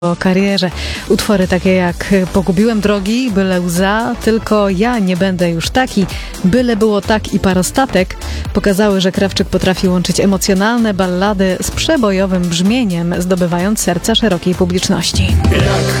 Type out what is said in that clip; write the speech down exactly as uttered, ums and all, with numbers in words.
o karierze. Utwory takie jak Pogubiłem drogi, Byle łza, Tylko ja nie będę już taki, Byle było tak i Parostatek pokazały, że Krawczyk potrafi łączyć emocjonalne ballady z przebojowym brzmieniem, zdobywając serca szerokiej publiczności. Jak